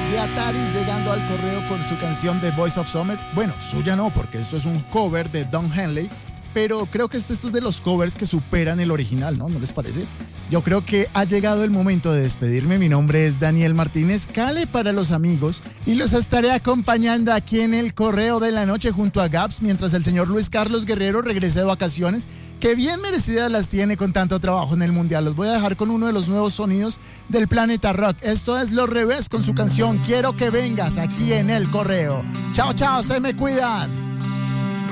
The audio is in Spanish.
de Ataris llegando al correo con su canción The Voice of Summer. Bueno, suya no, porque esto es un cover de Don Henley, pero creo que esto es de los covers que superan el original, ¿no? ¿No les parece? Yo creo que ha llegado el momento de despedirme. Mi nombre es Daniel Martínez, Cale para los amigos, y los estaré acompañando aquí en el Correo de la Noche junto a Gaps, mientras el señor Luis Carlos Guerrero regrese de vacaciones, que bien merecidas las tiene con tanto trabajo en el Mundial. Los voy a dejar con uno de los nuevos sonidos del Planeta Rock. Esto es Los Revés con su canción Quiero que vengas aquí en el Correo. Chao, chao, se me cuidan.